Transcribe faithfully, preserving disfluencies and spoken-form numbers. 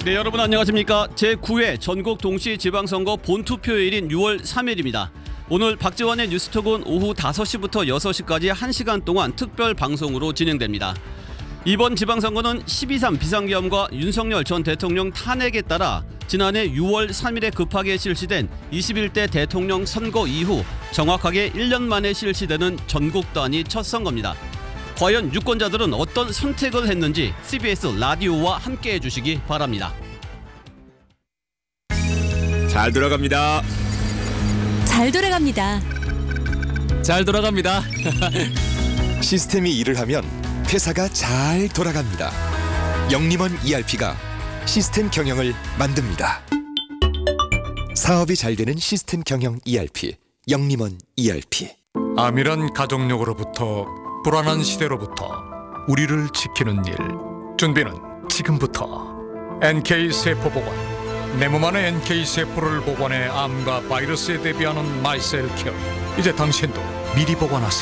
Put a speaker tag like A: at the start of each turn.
A: 네, 여러분 안녕하십니까. 제구 회 전국 동시지방선거 본투표일인 유월 삼일입니다. 오늘 박지원의 뉴스톡은 오후 다섯 시부터 여섯 시까지 한 시간 동안 특별 방송으로 진행됩니다. 이번 지방선거는 십이 삼 비상계엄과 윤석열 전 대통령 탄핵에 따라 지난해 유월 삼일에 급하게 실시된 이십일 대 대통령 선거 이후 정확하게 일 년 만에 실시되는 전국 단위 첫 선거입니다. 과연 유권자들은 어떤 선택을 했는지 씨비에스 라디오와 함께 해주시기 바랍니다.
B: 잘 돌아갑니다.
C: 잘 돌아갑니다.
D: 잘 돌아갑니다.
E: 시스템이 일을 하면 회사가 잘 돌아갑니다. 영림원 이알피가 시스템 경영을 만듭니다. 사업이 잘 되는 시스템 경영 이알피, 영림원 이알피.
F: 암이란 가족력으로부터 불안한 시대로부터 우리를 지키는 일. 준비는 지금부터. 엔케이 세포 보관. 내 몸 안에 엔케이 세포를 보관해 암과 바이러스에 대비하는 마이셀 케어. 이제 당신도 미리 보관하세요.